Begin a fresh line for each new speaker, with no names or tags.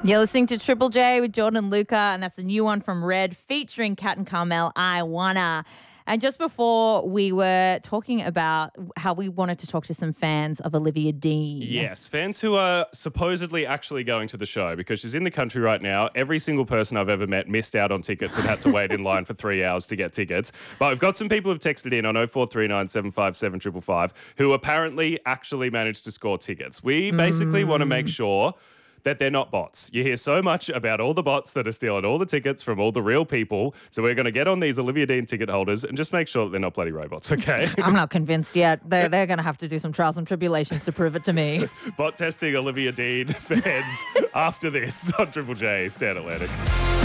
You're listening to Triple J with Jordan and Luca, and that's a new one from Red featuring Kat and Carmel, I Wanna. And just before we were talking about how we wanted to talk to some fans of Olivia Dean.
Yes, fans who are supposedly actually going to the show because she's in the country right now. Every single person I've ever met missed out on tickets and had to wait in line for 3 hours to get tickets. But we've got some people who've texted in on 0439 757 555 who apparently actually managed to score tickets. We basically want to make sure that they're not bots. You hear so much about all the bots that are stealing all the tickets from all the real people. So we're going to get on these Olivia Dean ticket holders and just make sure that they're not bloody robots, okay?
I'm not convinced yet. They're going to have to do some trials and tribulations to prove it to me.
Bot testing Olivia Dean fans after this on Triple J, Stan Atlantic.